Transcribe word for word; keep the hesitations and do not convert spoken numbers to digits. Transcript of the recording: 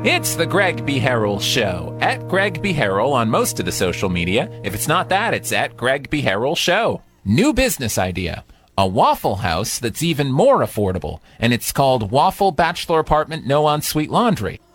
It's the Greg B. Harrell Show. At Greg B. Harrell on most of the social media. If it's not that, it's at Greg B. Harrell Show. New business idea. A Waffle House that's even more affordable. And it's called Waffle Bachelor Apartment No Ensuite Laundry.